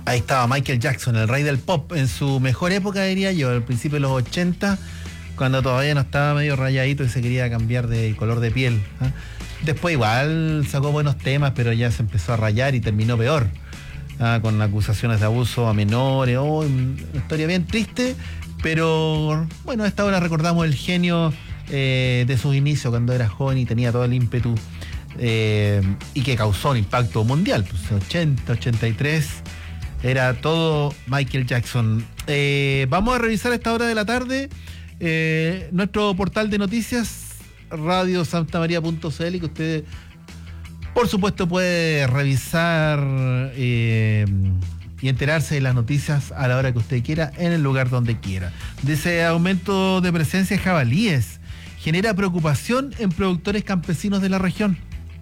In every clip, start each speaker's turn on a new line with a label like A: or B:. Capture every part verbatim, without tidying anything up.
A: Ahí estaba Michael Jackson, el rey del pop, en su mejor época, diría yo, al principio de los ochenta, cuando todavía no estaba medio rayadito y se quería cambiar de color de piel. ¿eh? Después igual sacó buenos temas, pero ya se empezó a rayar y terminó peor, ¿eh? Con acusaciones de abuso a menores. Oh, una historia bien triste, pero bueno, a esta hora recordamos el genio eh, de sus inicios cuando era joven y tenía todo el ímpetu eh, y que causó un impacto mundial. Pues ochenta, ochenta y tres... Era todo Michael Jackson. Eh, vamos a revisar a esta hora de la tarde eh, nuestro portal de noticias, radio santa maría punto c l, que usted, por supuesto, puede revisar eh, y enterarse de las noticias a la hora que usted quiera, en el lugar donde quiera. Dice: aumento de presencia de jabalíes genera preocupación en productores campesinos de la región.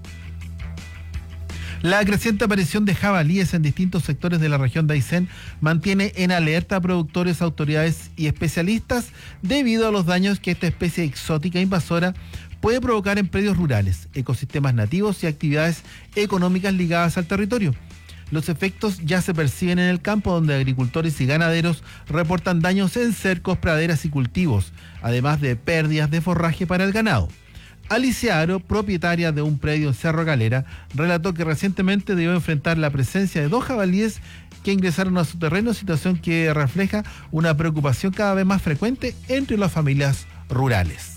A: La creciente aparición de jabalíes en distintos sectores de la región de Aysén mantiene en alerta a productores, autoridades y especialistas debido a los daños que esta especie exótica invasora puede provocar en predios rurales, ecosistemas nativos y actividades económicas ligadas al territorio. Los efectos ya se perciben en el campo, donde agricultores y ganaderos reportan daños en cercos, praderas y cultivos, además de pérdidas de forraje para el ganado. Alicia Aro, propietaria de un predio en Cerro Calera, relató que recientemente debió enfrentar la presencia de dos jabalíes que ingresaron a su terreno, situación que refleja una preocupación cada vez más frecuente entre las familias rurales.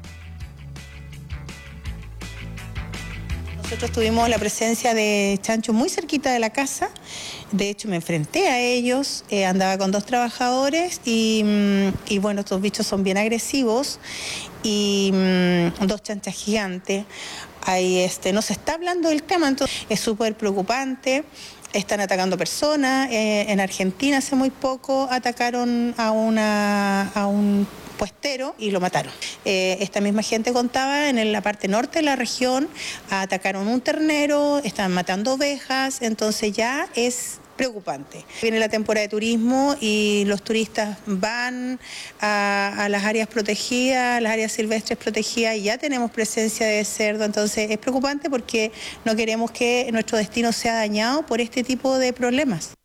B: Nosotros tuvimos la presencia de chanchos muy cerquita de la casa. De hecho, me enfrenté a ellos, eh, andaba con dos trabajadores y, y bueno, estos bichos son bien agresivos y mmm, dos chanchas gigantes. Ahí este, no se está hablando del tema, entonces es súper preocupante. Están atacando personas. Eh, en Argentina hace muy poco atacaron a, una, a un puestero y lo mataron. Eh, esta misma gente contaba en la parte norte de la región, atacaron un ternero, están matando ovejas, entonces ya es preocupante. Viene la temporada de turismo y los turistas van a, a las áreas protegidas, a las áreas silvestres protegidas, y ya tenemos presencia de cerdo, entonces es preocupante porque no queremos que nuestro destino sea dañado por este tipo de problemas.